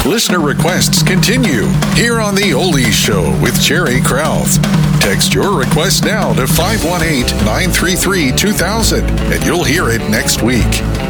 Listener requests continue here on The Oldies Show with Jerry Krauth. Text your request now to 518-933-2000 and you'll hear it next week.